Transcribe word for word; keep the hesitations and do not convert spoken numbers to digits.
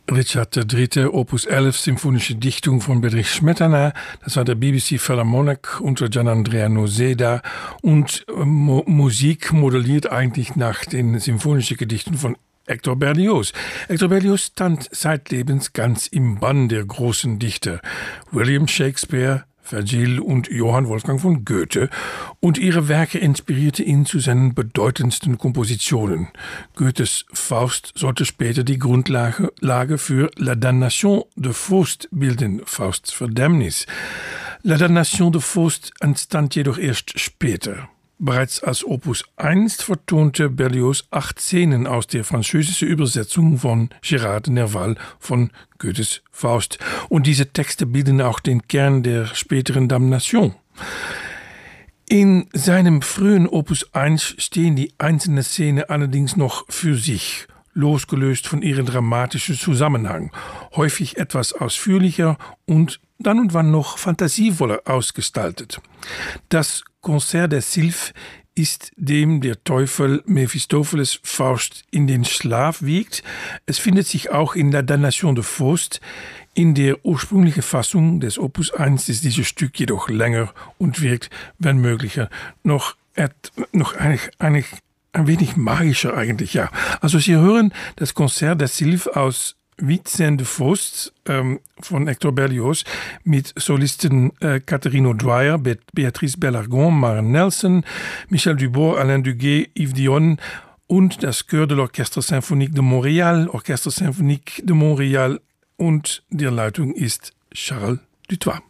Richard der Dritte, Opus elf, Symphonische Dichtung von Bedřich Smetana. Das war der B B C Philharmonic unter Gianandrea Noseda. Und Mo- Musik modelliert eigentlich nach den symphonischen Gedichten von Hector Berlioz. Hector Berlioz stand zeitlebens ganz im Bann der großen Dichter. William Shakespeare, Vergil und Johann Wolfgang von Goethe, und ihre Werke inspirierte ihn zu seinen bedeutendsten Kompositionen. Goethes Faust sollte später die Grundlage Lage für La Damnation de Faust bilden, Fausts Verdammnis. La Damnation de Faust entstand jedoch erst später. Bereits als Opus eins vertonte Berlioz acht Szenen aus der französischen Übersetzung von Gérard Nerval von Goethes Faust. Und diese Texte bilden auch den Kern der späteren Damnation. In seinem frühen Opus eins stehen die einzelnen Szenen allerdings noch für sich, losgelöst von ihrem dramatischen Zusammenhang, häufig etwas ausführlicher und dann und wann noch fantasievoller ausgestaltet. Das Concert der Sylphes ist, dem der Teufel Mephistopheles Faust in den Schlaf wiegt. Es findet sich auch in La Damnation de Faust. In der ursprünglichen Fassung des Opus eins ist dieses Stück jedoch länger und wirkt, wenn möglich, noch, noch eigentlich, eigentlich ein wenig magischer eigentlich, ja. Also Sie hören das Concert der Sylphes aus Huit-Scènes de Faust ähm, von Hector Berlioz mit Solisten äh, Catherine O'Dwyer, Be- Béatrice Bellargon, Maren Nelson, Michel Dubos, Alain Duguay, Yves Dionne und das Chœur de l'Orchestre Symphonique de Montréal, Orchestre Symphonique de Montréal, und der Leitung ist Charles Dutoit.